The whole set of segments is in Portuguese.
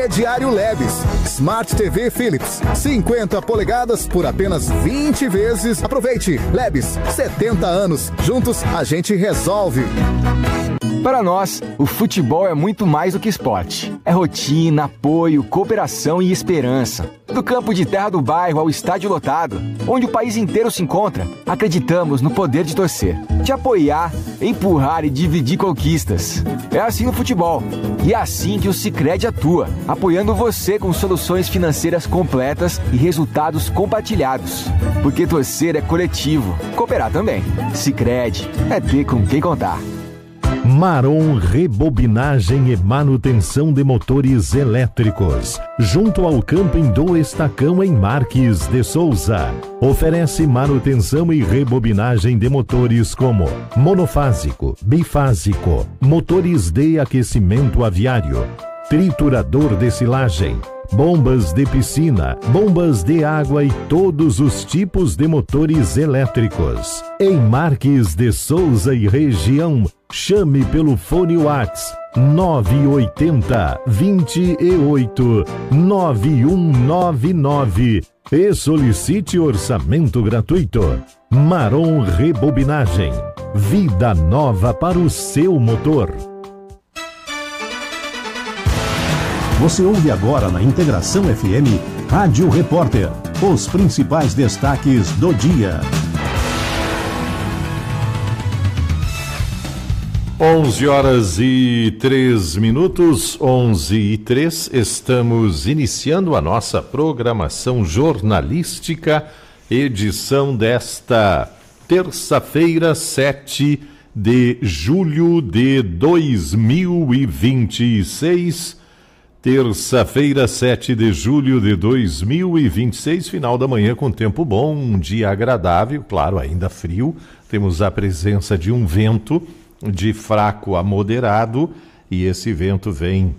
Diário Lebes, Smart TV Philips, 50 polegadas por apenas 20 vezes. Aproveite, Lebes, 70 anos, juntos a gente resolve. Para nós, o futebol é muito mais do que esporte. É rotina, apoio, cooperação e esperança. Do campo de terra do bairro ao estádio lotado, onde o país inteiro se encontra, acreditamos no poder de torcer, de apoiar, empurrar e dividir conquistas. É assim no futebol. E é assim que o Sicredi atua, apoiando você com soluções financeiras completas e resultados compartilhados. Porque torcer é coletivo, cooperar também. Sicredi, é ter com quem contar. Marom Rebobinagem e Manutenção de Motores Elétricos, junto ao Camping do Estacão em Marques de Souza. Oferece manutenção e rebobinagem de motores como monofásico, bifásico, motores de aquecimento aviário, triturador de silagem, bombas de piscina, bombas de água e todos os tipos de motores elétricos. Em Marques de Souza e região, chame pelo fone Whats 980 28 9199 e solicite orçamento gratuito. Marom Rebobinagem, vida nova para o seu motor. Você ouve agora na Integração FM, Rádio Repórter, os principais destaques do dia. 11h03, 11h03, estamos iniciando a nossa programação jornalística, edição desta terça-feira, 7 de julho de 2026. Terça-feira, 7 de julho de 2026, final da manhã com tempo bom, um dia agradável, claro, ainda frio. Temos a presença de um vento de fraco a moderado e esse vento vem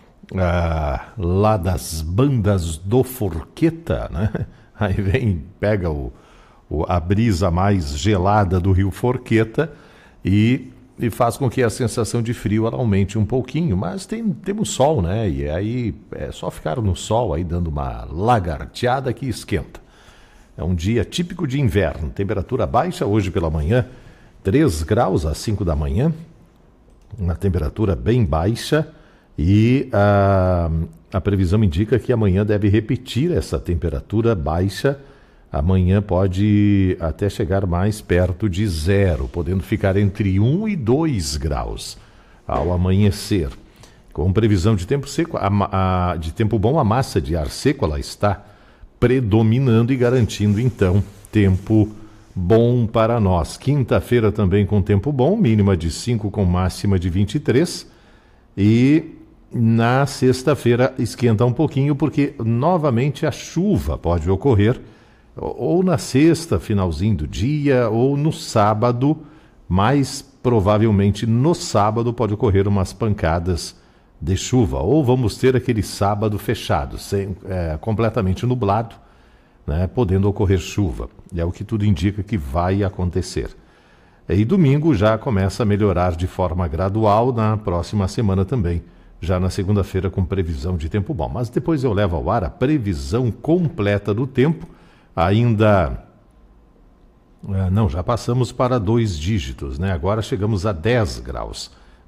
lá das bandas do Forqueta, né? Aí vem, pega a brisa mais gelada do rio Forqueta e faz com que a sensação de frio ela aumente um pouquinho, mas temos sol, né? E aí é só ficar no sol aí dando uma lagarteada que esquenta. É um dia típico de inverno, temperatura baixa hoje pela manhã, 3 graus às 5 da manhã, uma temperatura bem baixa e a previsão indica que amanhã deve repetir essa temperatura baixa. Amanhã pode até chegar mais perto de 0, podendo ficar entre 1 e 2 graus ao amanhecer. Com previsão de tempo seco, de tempo bom, a massa de ar seco ela está predominando e garantindo, então, tempo bom para nós. Quinta-feira também com tempo bom, mínima de 5 com máxima de 23. E na sexta-feira esquenta um pouquinho porque novamente a chuva pode ocorrer ou na sexta, finalzinho do dia, ou no sábado, mais provavelmente no sábado pode ocorrer umas pancadas de chuva, ou vamos ter aquele sábado fechado, completamente nublado, né, podendo ocorrer chuva. É o que tudo indica que vai acontecer. E domingo já começa a melhorar de forma gradual, na próxima semana também, já na segunda-feira com previsão de tempo bom. Mas depois eu levo ao ar a previsão completa do tempo. Ainda não, já passamos para 2 dígitos, né? Agora chegamos a 10 graus,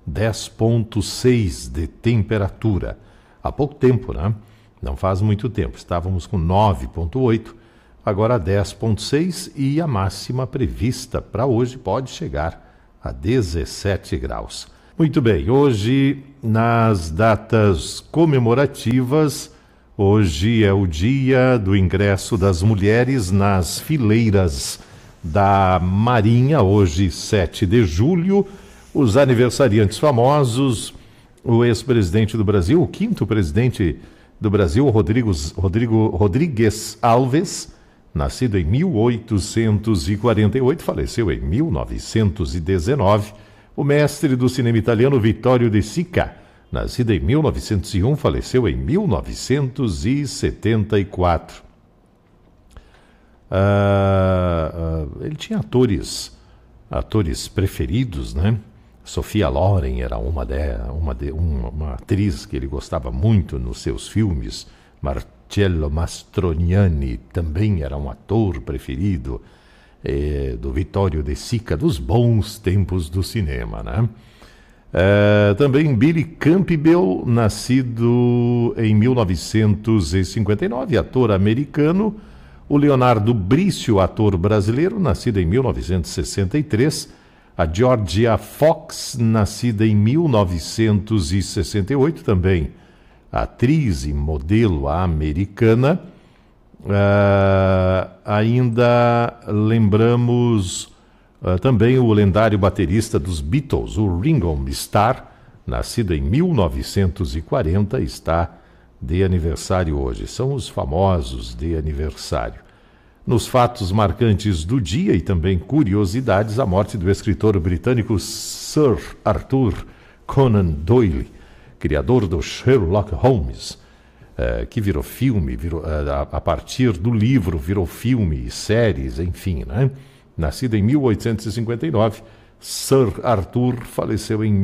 10,6 de temperatura. Há pouco tempo, né? Não faz muito tempo, estávamos com 9,8, agora 10,6 e a máxima prevista para hoje pode chegar a 17 graus. Muito bem, hoje nas datas comemorativas, hoje é o dia do ingresso das mulheres nas fileiras da Marinha, hoje 7 de julho. Os aniversariantes famosos, o ex-presidente do Brasil, o 5º presidente do Brasil, Rodrigues Alves, nascido em 1848, faleceu em 1919. O mestre do cinema italiano Vittorio De Sica, nascido em 1901, faleceu em 1974. Ele tinha atores preferidos, né? Sofia Loren era uma atriz que ele gostava muito nos seus filmes. Marcello Mastroianni também era um ator preferido do Vittorio De Sica, dos bons tempos do cinema, né? Também Billy Campbell, nascido em 1959, ator americano. O Leonardo Brício, ator brasileiro, nascido em 1963. A Georgia Fox, nascida em 1968, também atriz e modelo americana. Ainda lembramos também o lendário baterista dos Beatles, o Ringo Starr, nascido em 1940, está de aniversário hoje. São os famosos de aniversário. Nos fatos marcantes do dia e também curiosidades, a morte do escritor britânico Sir Arthur Conan Doyle, criador do Sherlock Holmes, que virou filme, a partir do livro virou filme, séries, enfim, né? Nascido em 1859, Sir Arthur faleceu em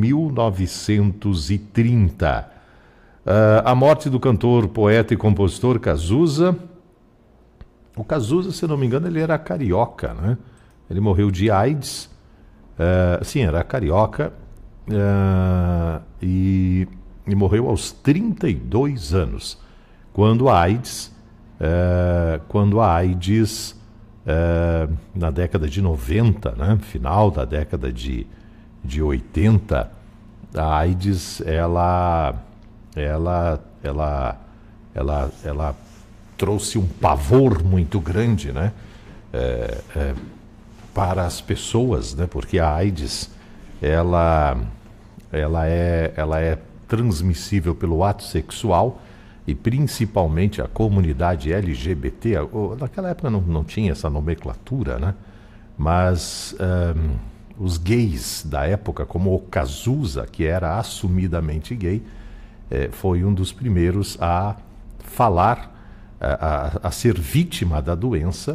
1930. A morte do cantor, poeta e compositor Cazuza. O Cazuza, se não me engano, ele era carioca, né? Ele morreu de AIDS. Sim, era carioca. E morreu aos 32 anos. Quando a AIDS, na década de 90, né? Final da década de 80, a AIDS, ela trouxe um pavor muito grande, né? Para as pessoas, né? Porque a AIDS ela é transmissível pelo ato sexual, e principalmente a comunidade LGBT. Naquela época não tinha essa nomenclatura, né? Mas os gays da época, como o Cazuza, que era assumidamente gay, foi um dos primeiros a falar, a ser vítima da doença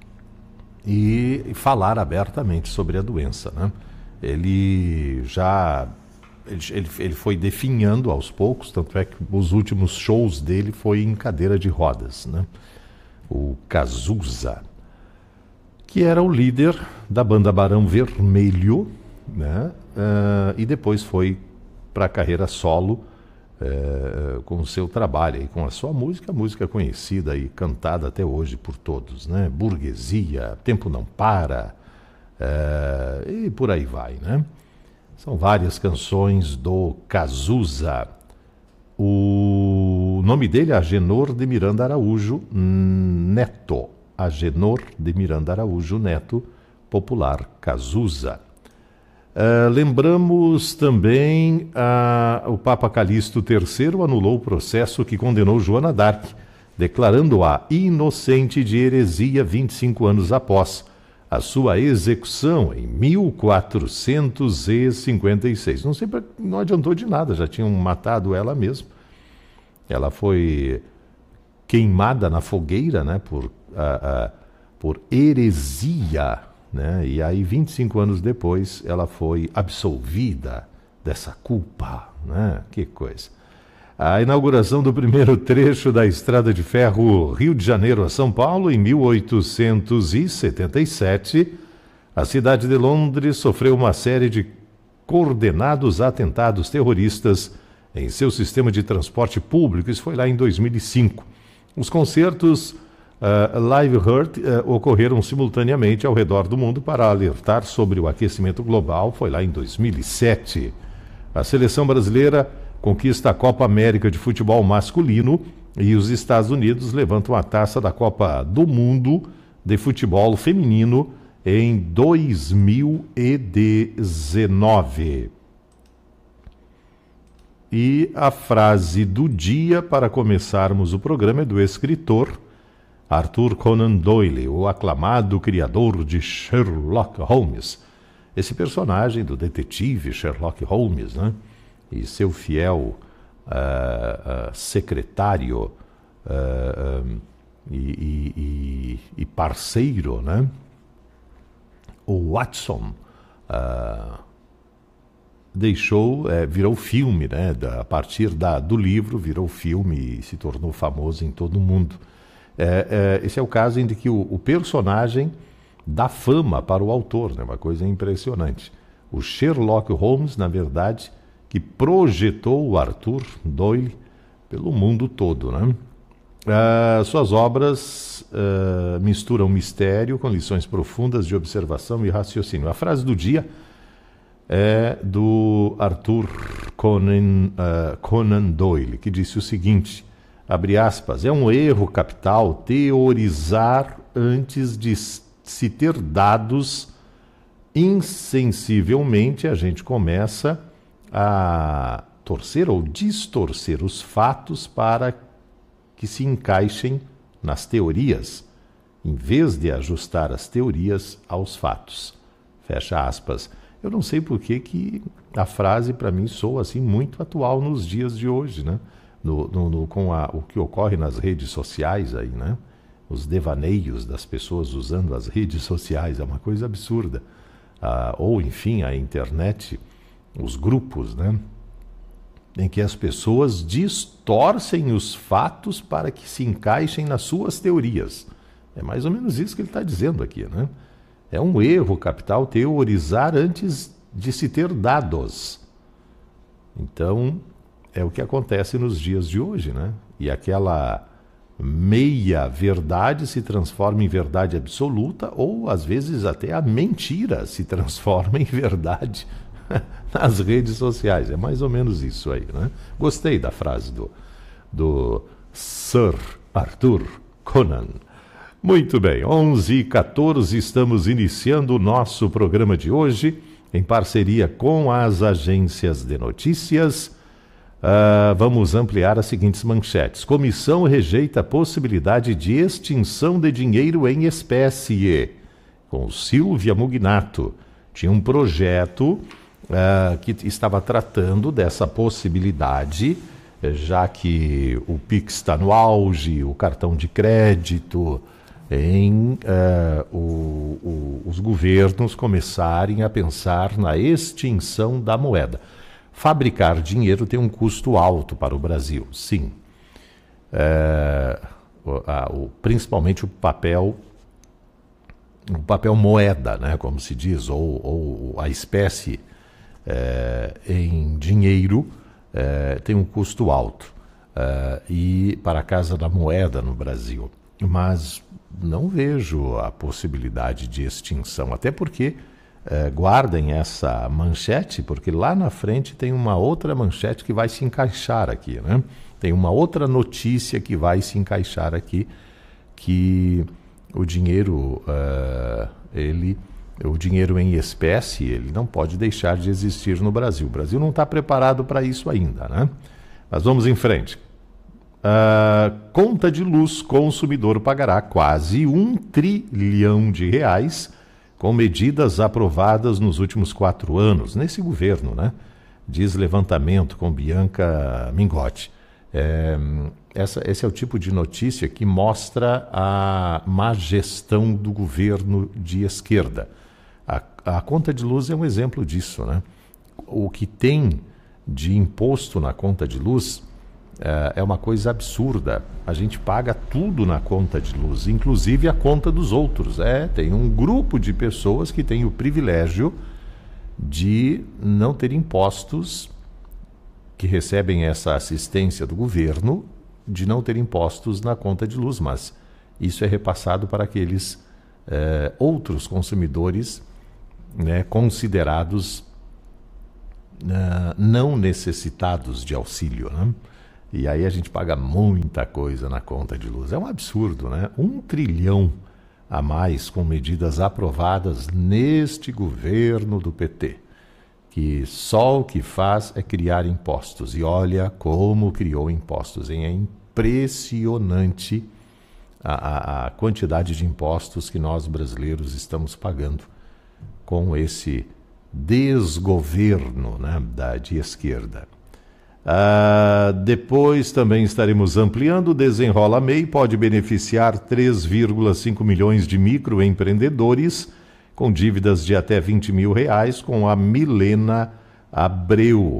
e falar abertamente sobre a doença, né? Ele foi definhando aos poucos, tanto é que os últimos shows dele foi em cadeira de rodas, né? O Cazuza, que era o líder da banda Barão Vermelho, né? E depois foi para a carreira solo, com o seu trabalho e com a sua música conhecida e cantada até hoje por todos, né? Burguesia, Tempo Não Para, e por aí vai, né? São várias canções do Cazuza. O nome dele é Agenor de Miranda Araújo Neto. Agenor de Miranda Araújo Neto, popular Cazuza. Lembramos também o Papa Calixto III anulou o processo que condenou Joana d'Arc, declarando-a inocente de heresia 25 anos após a sua execução em 1456. Não adiantou de nada, já tinham matado ela mesmo. Ela foi queimada na fogueira, né, por heresia, né? E aí 25 anos depois ela foi absolvida dessa culpa, né? Que coisa. A inauguração do primeiro trecho da estrada de ferro Rio de Janeiro a São Paulo em 1877, a cidade de Londres sofreu uma série de coordenados atentados terroristas em seu sistema de transporte público. Isso foi lá em 2005. Os concertos Live Earth ocorreram simultaneamente ao redor do mundo para alertar sobre o aquecimento global. Foi lá em 2007. A seleção brasileira conquista a Copa América de futebol masculino e os Estados Unidos levantam a taça da Copa do Mundo de futebol feminino em 2019. E a frase do dia para começarmos o programa é do escritor Arthur Conan Doyle, o aclamado criador de Sherlock Holmes. Esse personagem do detetive Sherlock Holmes, né? E seu fiel secretário e parceiro, né? O Watson, virou filme, né? A partir do livro, virou filme e se tornou famoso em todo o mundo. Esse é o caso em que o personagem dá fama para o autor, né? Uma coisa impressionante. O Sherlock Holmes, na verdade, que projetou o Arthur Doyle pelo mundo todo, né? Suas obras misturam mistério com lições profundas de observação e raciocínio. A frase do dia é do Arthur Conan Doyle, que disse o seguinte, abre aspas, é um erro capital teorizar antes de se ter dados. Insensivelmente a gente começa a torcer ou distorcer os fatos para que se encaixem nas teorias, em vez de ajustar as teorias aos fatos. Fecha aspas. Eu não sei por que a frase, para mim, soa assim muito atual nos dias de hoje, né? Com o que ocorre nas redes sociais aí, né? Os devaneios das pessoas usando as redes sociais, é uma coisa absurda. Ou, enfim, a internet, os grupos, né? Em que as pessoas distorcem os fatos para que se encaixem nas suas teorias. É mais ou menos isso que ele está dizendo aqui, né? É um erro capital teorizar antes de se ter dados. Então, é o que acontece nos dias de hoje, né? E aquela meia verdade se transforma em verdade absoluta, ou às vezes até a mentira se transforma em verdade nas redes sociais. É mais ou menos isso aí, né? Gostei da frase do Sir Arthur Conan. Muito bem, 11h14, estamos iniciando o nosso programa de hoje, em parceria com as agências de notícias. Vamos ampliar as seguintes manchetes. Comissão rejeita a possibilidade de extinção de dinheiro em espécie. Com Silvia Mugnato. Tinha um projeto que estava tratando dessa possibilidade, já que o Pix está no auge, o cartão de crédito, os governos começarem a pensar na extinção da moeda. Fabricar dinheiro tem um custo alto para o Brasil, sim. Principalmente o papel moeda, né, como se diz, ou a espécie em dinheiro tem um custo alto e para a Casa da Moeda no Brasil. Mas não vejo a possibilidade de extinção, até porque guardem essa manchete, porque lá na frente tem uma outra manchete que vai se encaixar aqui, né? Tem uma outra notícia que vai se encaixar aqui, que o dinheiro, o dinheiro em espécie, ele não pode deixar de existir no Brasil. O Brasil não está preparado para isso ainda, né? Mas vamos em frente. Conta de luz, consumidor pagará quase R$1 trilhão com medidas aprovadas nos últimos 4 anos, nesse governo, né? Diz levantamento com Bianca Mingotti. Esse é o tipo de notícia que mostra a má gestão do governo de esquerda. A conta de luz é um exemplo disso, né? O que tem de imposto na conta de luz é uma coisa absurda. A gente paga tudo na conta de luz, inclusive a conta dos outros. Tem um grupo de pessoas que tem o privilégio de não ter impostos, que recebem essa assistência do governo, de não ter impostos na conta de luz, mas isso é repassado para aqueles outros consumidores, né, considerados não necessitados de auxílio, né? E aí a gente paga muita coisa na conta de luz. É um absurdo, né? R$1 trilhão a mais com medidas aprovadas neste governo do PT, que só o que faz é criar impostos. E olha como criou impostos, hein? É impressionante a quantidade de impostos que nós brasileiros estamos pagando com esse desgoverno, né, de esquerda. Depois também estaremos ampliando. O Desenrola MEI pode beneficiar 3,5 milhões de microempreendedores com dívidas de até R$20 mil com a Milena Abreu.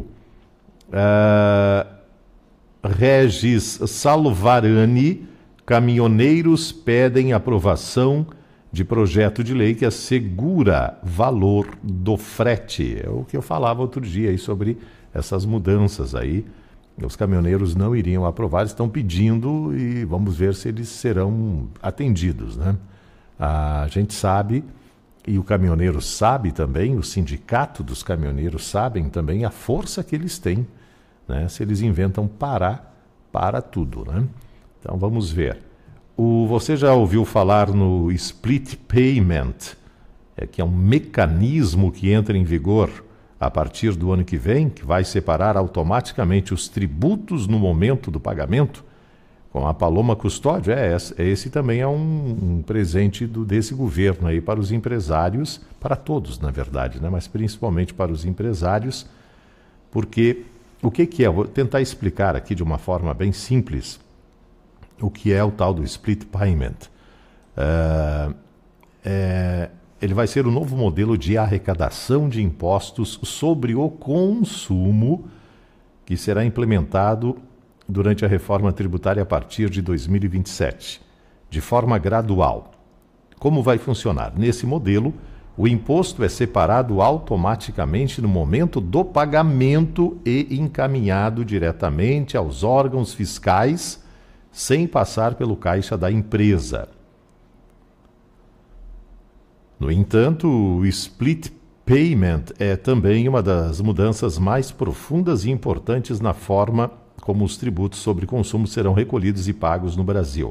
Regis Salvarani, caminhoneiros pedem aprovação de projeto de lei que assegura valor do frete. É o que eu falava outro dia aí sobre essas mudanças aí. Os caminhoneiros não iriam aprovar, estão pedindo e vamos ver se eles serão atendidos, né? A gente sabe, e o caminhoneiro sabe também, o sindicato dos caminhoneiros sabem também a força que eles têm, né? Se eles inventam parar, para tudo, né? Então vamos ver. Você já ouviu falar no split payment, que é um mecanismo que entra em vigor a partir do ano que vem, que vai separar automaticamente os tributos no momento do pagamento, com a Paloma Custódio? Esse também é um presente desse governo aí para os empresários, para todos, na verdade, né? Mas principalmente para os empresários, porque o que é? Vou tentar explicar aqui de uma forma bem simples o que é o tal do split payment. Ele vai ser o novo modelo de arrecadação de impostos sobre o consumo que será implementado durante a reforma tributária a partir de 2027, de forma gradual. Como vai funcionar? Nesse modelo, o imposto é separado automaticamente no momento do pagamento e encaminhado diretamente aos órgãos fiscais, sem passar pelo caixa da empresa. No entanto, o split payment é também uma das mudanças mais profundas e importantes na forma como os tributos sobre consumo serão recolhidos e pagos no Brasil.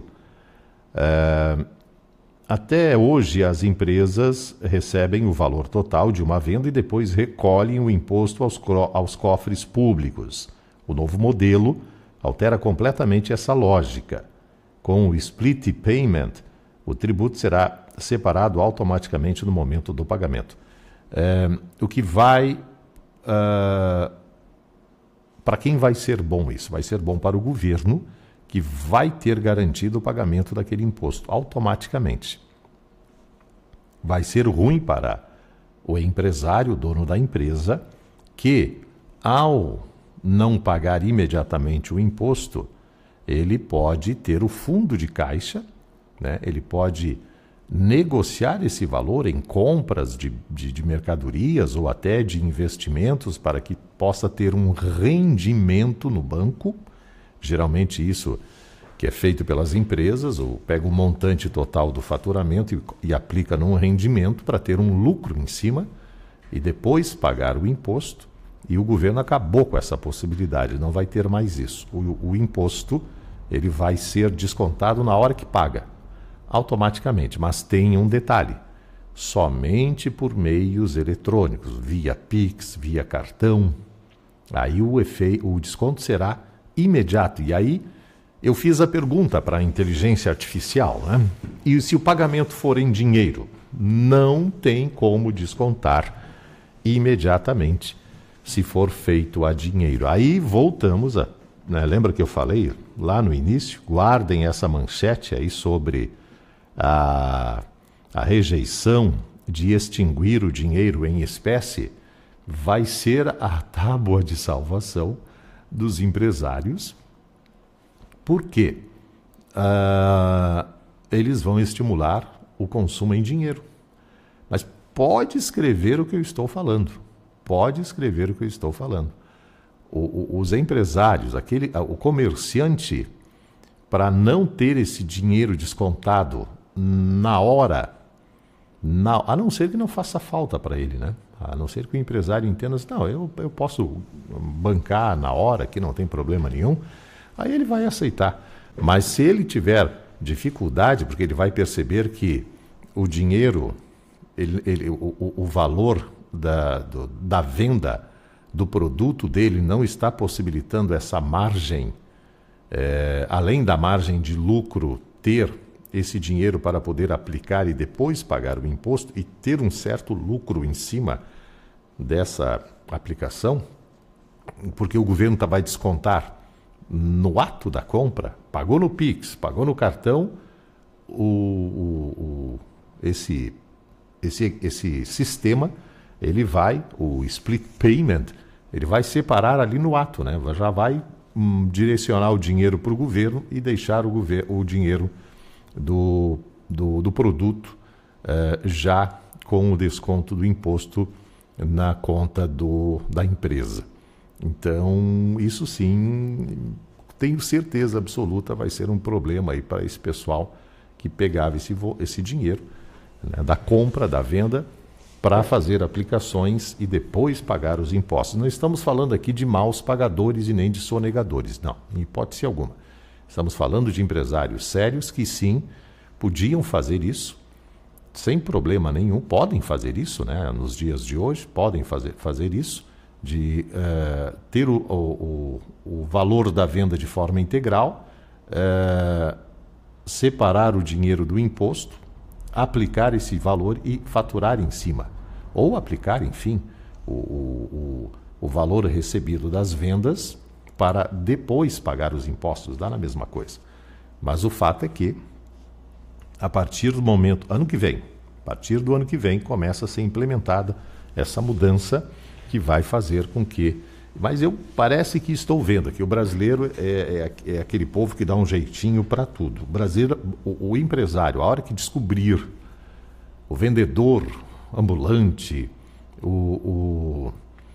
Até hoje, as empresas recebem o valor total de uma venda e depois recolhem o imposto aos cofres públicos. O novo modelo altera completamente essa lógica. Com o split payment, o tributo será separado automaticamente no momento do pagamento. O que vai... para quem vai ser bom isso? Vai ser bom para o governo, que vai ter garantido o pagamento daquele imposto automaticamente. Vai ser ruim para o empresário, o dono da empresa, que ao não pagar imediatamente o imposto, ele pode ter o fundo de caixa, né? Ele pode negociar esse valor em compras de mercadorias ou até de investimentos para que possa ter um rendimento no banco. Geralmente isso que é feito pelas empresas, ou pega o montante total do faturamento e aplica num rendimento para ter um lucro em cima e depois pagar o imposto. E o governo acabou com essa possibilidade, não vai ter mais isso. O imposto ele vai ser descontado na hora que paga, automaticamente, mas tem um detalhe: somente por meios eletrônicos, via Pix, via cartão. Aí o desconto será imediato. E aí eu fiz a pergunta para a inteligência artificial, né? E se o pagamento for em dinheiro, não tem como descontar imediatamente se for feito a dinheiro. Aí voltamos a... né? Lembra que eu falei lá no início? Guardem essa manchete aí sobre a rejeição de extinguir o dinheiro em espécie. Vai ser a tábua de salvação dos empresários. Por quê? Eles vão estimular o consumo em dinheiro. Mas pode escrever o que eu estou falando. Pode escrever o que eu estou falando. Os empresários, o comerciante, para não ter esse dinheiro descontado na hora, a não ser que não faça falta para ele, né? A não ser que o empresário entenda assim, não, eu posso bancar na hora, que não tem problema nenhum, aí ele vai aceitar. Mas se ele tiver dificuldade, porque ele vai perceber que o dinheiro, o valor da venda do produto dele não está possibilitando essa margem, além da margem de lucro, ter esse dinheiro para poder aplicar e depois pagar o imposto e ter um certo lucro em cima dessa aplicação, porque o governo vai descontar no ato da compra, pagou no Pix, pagou no cartão, esse sistema, ele vai, o split payment, Ele vai separar ali no ato, né? Já vai direcionar o dinheiro para o governo e deixar o dinheiro do produto já com o desconto do imposto na conta da empresa. Então, isso sim, tenho certeza absoluta, vai ser um problema aí para esse pessoal que pegava esse dinheiro, né, da compra, da venda, para fazer aplicações e depois pagar os impostos. Não estamos falando aqui de maus pagadores e nem de sonegadores, não, em hipótese alguma. Estamos falando de empresários sérios que sim, podiam fazer isso, sem problema nenhum, podem fazer isso, né? Nos dias de hoje, podem fazer isso, de ter o valor da venda de forma integral, separar o dinheiro do imposto, aplicar esse valor e faturar em cima. Ou aplicar, enfim, o valor recebido das vendas para depois pagar os impostos, dá na mesma coisa. Mas o fato é que, a partir do momento, a partir do ano que vem, começa a ser implementada essa mudança que vai fazer com que... Mas parece que estou vendo que o brasileiro é aquele povo que dá um jeitinho para tudo. O brasileiro, o empresário, a hora que descobrir o vendedor ambulante, o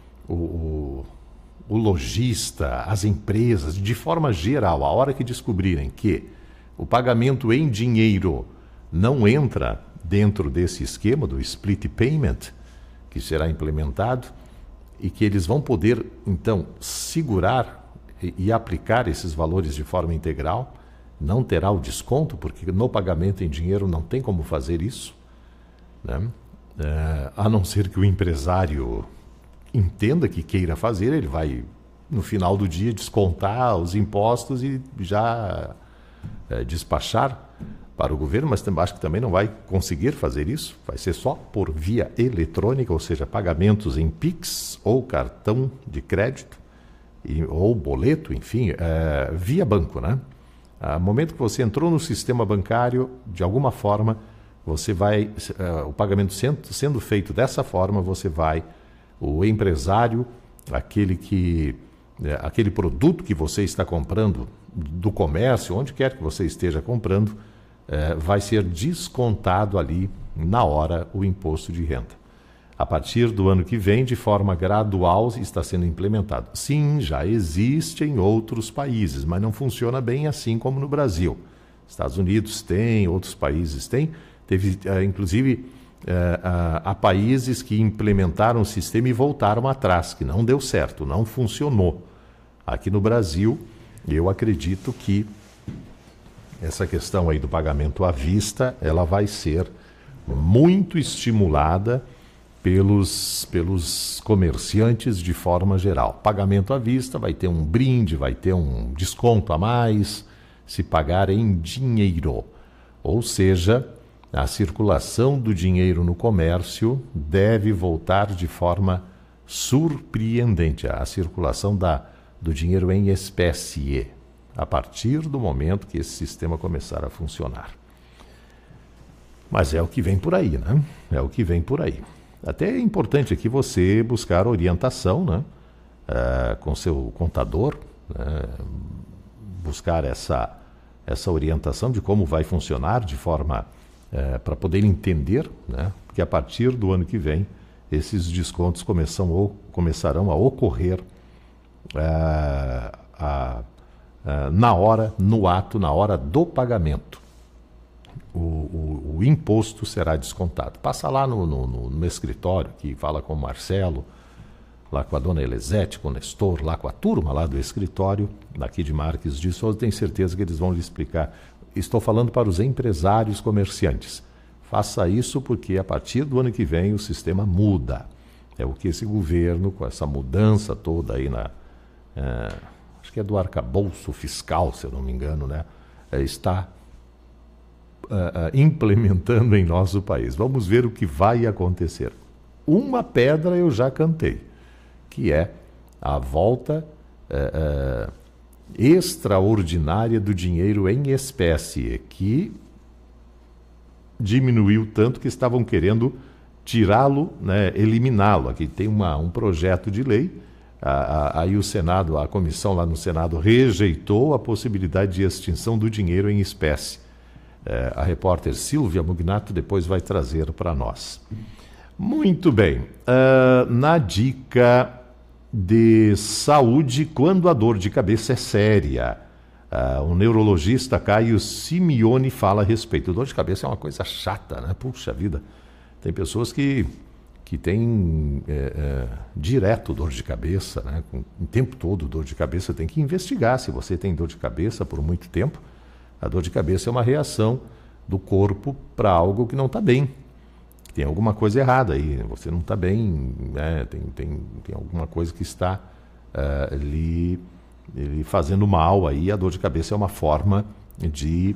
lojista, as empresas, de forma geral, a hora que descobrirem que o pagamento em dinheiro não entra dentro desse esquema do split payment, que será implementado, e que eles vão poder, então, segurar e aplicar esses valores de forma integral, não terá o desconto, porque no pagamento em dinheiro não tem como fazer isso, né? A não ser que o empresário entenda que queira fazer, ele vai, no final do dia, descontar os impostos e já despachar para o governo, mas acho que também não vai conseguir fazer isso, vai ser só por via eletrônica, ou seja, pagamentos em Pix ou cartão de crédito, ou boleto, enfim, via banco, né? No momento que você entrou no sistema bancário, de alguma forma, você vai, o pagamento sendo feito dessa forma, o empresário, aquele produto que você está comprando do comércio, onde quer que você esteja comprando, vai ser descontado ali na hora o imposto de renda. A partir do ano que vem, de forma gradual, está sendo implementado. Sim, já existe em outros países, mas não funciona bem assim como no Brasil. Estados Unidos tem, outros países têm. Teve, inclusive, há países que implementaram o sistema e voltaram atrás, que não deu certo, não funcionou. Aqui no Brasil, eu acredito que essa questão aí do pagamento à vista, ela vai ser muito estimulada pelos comerciantes de forma geral. Pagamento à vista vai ter um brinde, vai ter um desconto a mais, se pagar em dinheiro. Ou seja, a circulação do dinheiro no comércio deve voltar de forma surpreendente. A circulação do dinheiro em espécie, a partir do momento que esse sistema começar a funcionar. Mas é o que vem por aí, né? É o que vem por aí. Até é importante aqui você buscar orientação, né? Com seu contador, né? Buscar essa orientação de como vai funcionar de forma para poder entender, né? Que a partir do ano que vem esses descontos começarão a ocorrer na hora, no ato, na hora do pagamento. O imposto será descontado. Passa lá no escritório, que fala com o Marcelo, lá com a dona Elisete, com o Nestor, lá com a turma lá do escritório, daqui de Marques de Souza, tenho certeza que eles vão lhe explicar. Estou falando para os empresários comerciantes. Faça isso porque a partir do ano que vem o sistema muda. É o que esse governo, com essa mudança toda aí acho que é do arcabouço fiscal, se eu não me engano, né? Está implementando em nosso país. Vamos ver o que vai acontecer. Uma pedra eu já cantei, que é a volta extraordinária do dinheiro em espécie, que diminuiu tanto que estavam querendo tirá-lo, né, eliminá-lo. Aqui tem um projeto de lei Aí o Senado, a comissão lá no Senado rejeitou a possibilidade de extinção do dinheiro em espécie. A repórter Silvia Mugnato depois vai trazer para nós. Muito bem. Na dica de saúde, quando a dor de cabeça é séria, o neurologista Caio Simeone fala a respeito. Dor de cabeça é uma coisa chata, né? Puxa vida. Tem pessoas que têm direto dor de cabeça, né? O tempo todo dor de cabeça. Tem que investigar se você tem dor de cabeça por muito tempo. A dor de cabeça é uma reação do corpo para algo que não está bem. Tem alguma coisa errada aí, você não está bem, né? Tem alguma coisa que está lhe fazendo mal aí. A dor de cabeça é uma forma de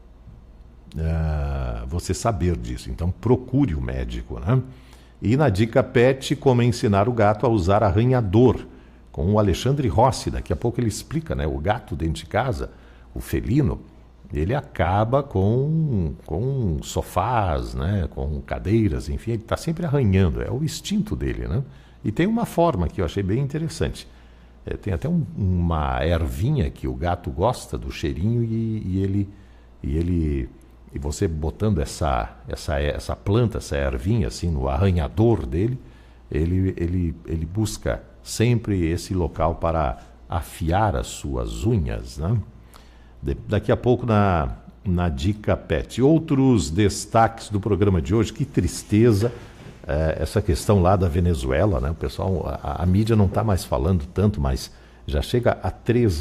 você saber disso. Então procure o médico, né? E na dica pet, como ensinar o gato a usar arranhador, com o Alexandre Rossi. Daqui a pouco ele explica, né? O gato dentro de casa, o felino, ele acaba com sofás, né? Com cadeiras, enfim, ele está sempre arranhando, é o instinto dele, né? E tem uma forma que eu achei bem interessante. Tem até uma ervinha que o gato gosta do cheirinho e você botando essa planta, essa ervinha assim no arranhador dele, ele busca sempre esse local para afiar as suas unhas, né? Daqui a pouco na dica pet. Outros destaques do programa de hoje, que tristeza, essa questão lá da Venezuela, né? O pessoal, a mídia não está mais falando tanto, mas já chega a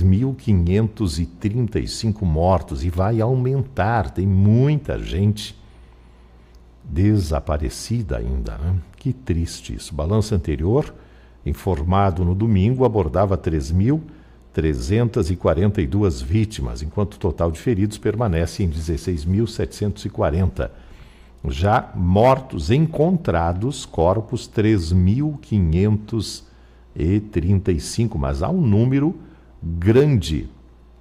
3.535 mortos e vai aumentar. Tem muita gente desaparecida ainda, né? Que triste isso. O balanço anterior, informado no domingo, abordava 3.342 vítimas, enquanto o total de feridos permanece em 16.740. Já mortos encontrados, corpos 3.535, mas há um número grande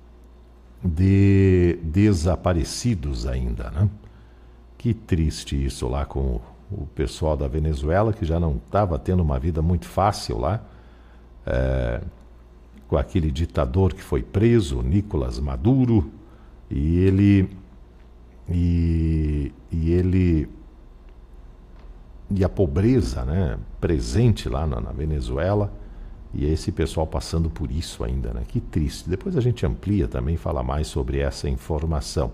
de desaparecidos ainda, né? Que triste isso lá com o pessoal da Venezuela, que já não estava tendo uma vida muito fácil lá, com aquele ditador que foi preso, Nicolás Maduro, e a pobreza, né, presente lá na Venezuela, e esse pessoal passando por isso ainda, né? Que triste. Depois a gente amplia também, fala mais sobre essa informação.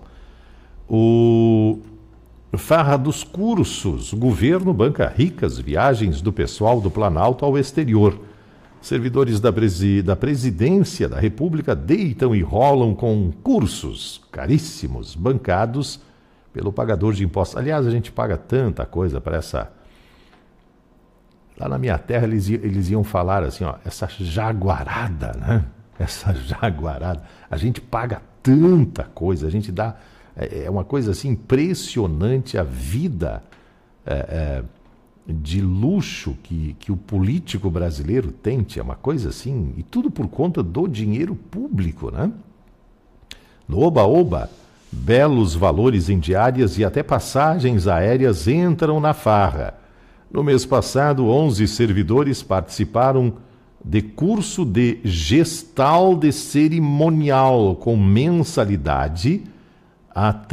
Farra dos cursos. O governo banca ricas viagens do pessoal do Planalto ao exterior. Servidores da Presidência da República deitam e rolam com cursos caríssimos, bancados pelo pagador de impostos. Aliás, a gente paga tanta coisa para essa... Lá na minha terra eles iam falar assim, ó, essa jaguarada, né? Essa jaguarada. A gente paga tanta coisa, a gente dá... É uma coisa assim impressionante a vida de luxo que o político brasileiro tem. É uma coisa assim, e tudo por conta do dinheiro público, né? No Oba-Oba, belos valores em diárias e até passagens aéreas entram na farra. No mês passado, 11 servidores participaram de curso de gestal de cerimonial com mensalidade a R$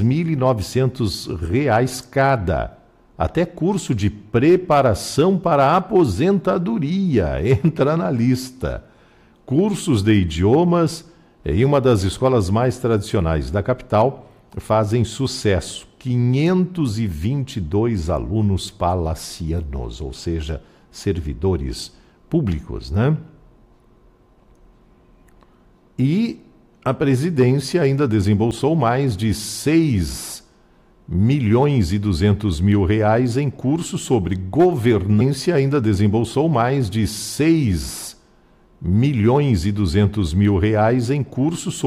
3.900 cada. Até curso de preparação para a aposentadoria entra na lista. Cursos de idiomas em uma das escolas mais tradicionais da capital fazem sucesso. 522 alunos palacianos, ou seja, servidores públicos, né? E a presidência ainda desembolsou mais de 6.200.000 reais em curso sobre governança, ainda desembolsou mais de 6.200.000 reais em curso sobre